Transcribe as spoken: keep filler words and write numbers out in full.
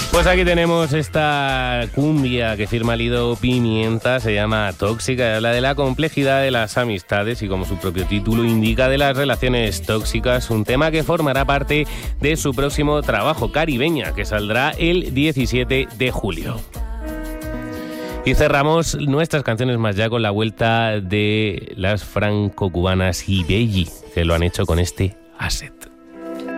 Pues aquí tenemos esta cumbia que firma Lido Pimienta, se llama Tóxica, y habla de la complejidad de las amistades y, como su propio título indica, de las relaciones tóxicas, un tema que formará parte de su próximo trabajo, Caribeña, que saldrá el diecisiete de julio. Y cerramos nuestras canciones más ya con la vuelta de las franco-cubanas Ibelli, que lo han hecho con este Asset.